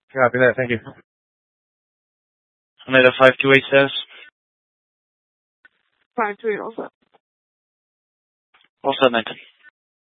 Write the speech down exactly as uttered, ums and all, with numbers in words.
Copy that. Thank you. Oneida five two eight says. Five two eight also. All set, Nathan.